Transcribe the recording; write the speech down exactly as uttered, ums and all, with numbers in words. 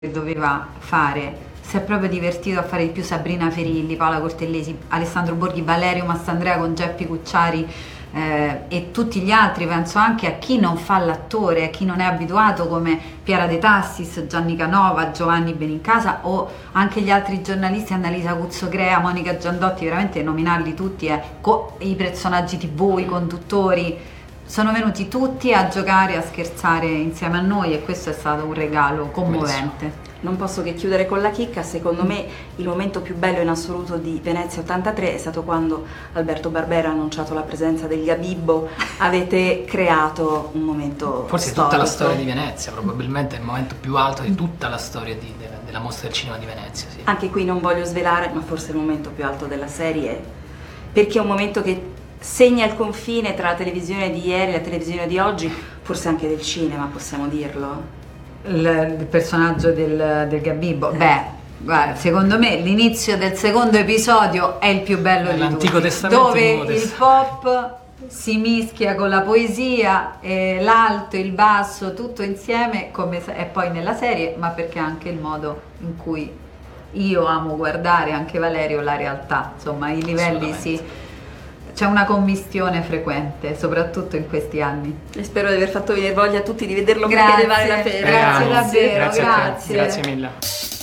che doveva fare. Si è proprio divertito a fare di più Sabrina Ferilli, Paola Cortellesi, Alessandro Borghi, Valerio Mastandrea con Geppi Cucciari eh, e tutti gli altri. Penso anche a chi non fa l'attore, a chi non è abituato, come Piera De Tassis, Gianni Canova, Giovanni Benincasa, o anche gli altri giornalisti, Annalisa Cuzzocrea, Monica Giandotti. Veramente nominarli tutti, eh, i personaggi tivù, i conduttori, sono venuti tutti a giocare, a scherzare insieme a noi, e questo è stato un regalo commovente. Non posso che chiudere con la chicca. Secondo me il momento più bello in assoluto di Venezia ottantatré è stato quando Alberto Barbera ha annunciato la presenza del Gabibbo. Avete creato un momento forse storico. Tutta la storia di Venezia, probabilmente è il momento più alto di tutta la storia di, della, della mostra del cinema di Venezia, sì. Anche qui non voglio svelare, ma forse è il momento più alto della serie, perché è un momento che segna il confine tra la televisione di ieri e la televisione di oggi, forse anche del cinema, possiamo dirlo. Il, il personaggio del, del Gabibbo, beh, guarda, secondo me l'inizio del secondo episodio è il più bello È di l'Antico tutti, Testamento, dove il Nuovo il pop si mischia con la poesia, e l'alto, il basso, tutto insieme, come è poi nella serie, ma perché anche il modo in cui io amo guardare, anche Valerio, la realtà, insomma i livelli si... c'è una commistione frequente, soprattutto in questi anni. E spero di aver fatto venire voglia a tutti di vederlo, Grazie, perché ne vale la pena. grazie davvero, grazie, grazie. grazie mille.